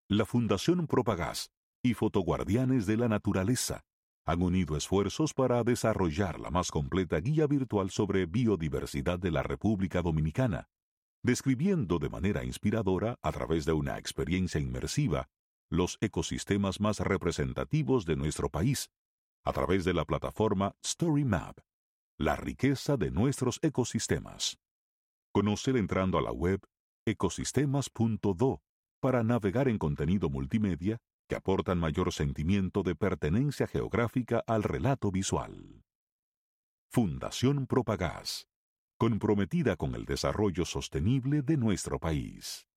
La Fundación Propagás y Fotoguardianes de la Naturaleza han unido esfuerzos para desarrollar la más completa guía virtual sobre biodiversidad de la República Dominicana, describiendo de manera inspiradora, a través de una experiencia inmersiva, los ecosistemas más representativos de nuestro país, a través de la plataforma StoryMap, la riqueza de nuestros ecosistemas. Conócela entrando a la web ecosistemas.do para navegar en contenido multimedia que aportan mayor sentimiento de pertenencia geográfica al relato visual. Fundación Propagás, comprometida con el desarrollo sostenible de nuestro país.